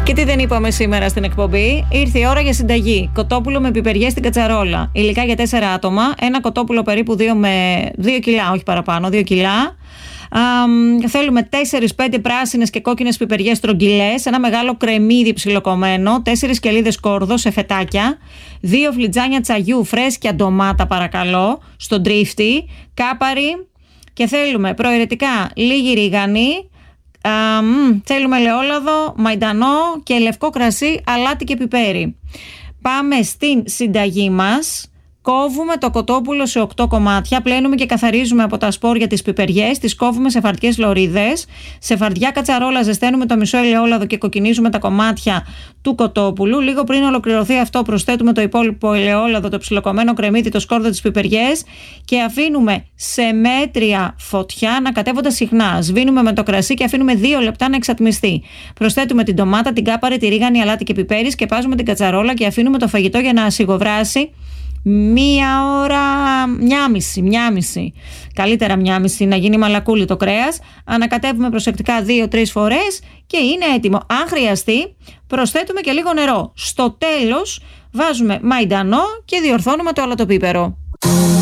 Και τι δεν είπαμε σήμερα στην εκπομπή? Ήρθε η ώρα για συνταγή. Κοτόπουλο με πιπεριές στην κατσαρόλα. Υλικά για 4 άτομα. Ένα κοτόπουλο περίπου 2 κιλά, όχι παραπάνω, 2 κιλά. Θέλουμε 4-5 πράσινες και κόκκινες πιπεριές στρογγυλές, ένα μεγάλο κρεμμύδι ψιλοκομμένο, 4 σκελίδες κόρδο σε φετάκια, 2 φλιτζάνια τσαγιού, φρέσκια ντομάτα παρακαλώ, στο τρίφτη, κάπαρι και θέλουμε προαιρετικά λίγη ρίγανη. Θέλουμε ελαιόλαδο, μαϊντανό και λευκό κρασί, αλάτι και πιπέρι. Πάμε στην συνταγή μας. Κόβουμε το κοτόπουλο σε 8 κομμάτια, πλένουμε και καθαρίζουμε από τα σπόρια τις πιπεριές, τις κόβουμε σε φαρτιές λωρίδες. Σε φαρδιά κατσαρόλα ζεσταίνουμε το μισό ελαιόλαδο και κοκκινίζουμε τα κομμάτια του κοτόπουλου. Λίγο πριν ολοκληρωθεί αυτό, προσθέτουμε το υπόλοιπο ελαιόλαδο, το ψιλοκομμένο κρεμμύδι, το σκόρδο, τις πιπεριές και αφήνουμε σε μέτρια φωτιά, ανακατεύοντας συχνά. Σβήνουμε με το κρασί και αφήνουμε 2 λεπτά να εξατμιστεί. Προσθέτουμε την ντομάτα, την κάπαρη, τη ρίγανη, αλάτι και πιπέρι, σκεπάζουμε την κατσαρόλα και αφήνουμε το φαγητό για να σιγοβράσει. 1 ώρα, 1,5. Καλύτερα 1,5 να γίνει μαλακούλι το κρέας. Ανακατεύουμε προσεκτικά 2-3 φορές και είναι έτοιμο. Αν χρειαστεί, προσθέτουμε και λίγο νερό. Στο τέλος βάζουμε μαϊντανό και διορθώνουμε το αλατοπίπερο.